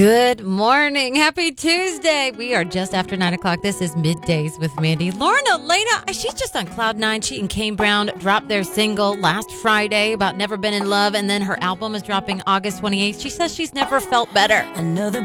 Good morning. Happy Tuesday. We are just after 9 o'clock. This is Middays with Mandy. Lauren Elena, she's just on cloud nine. She and Kane Brown dropped their single last Friday about Never Been in Love, and then her album is dropping August 28th. She says she's never felt better. Another